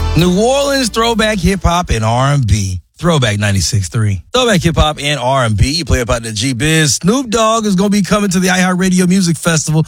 New Orleans throwback hip hop and R&B. Throwback 96.3. Throwback hip hop and R&B. You play about the G-Biz. Snoop Dogg is going to be coming to the iHeartRadio Music Festival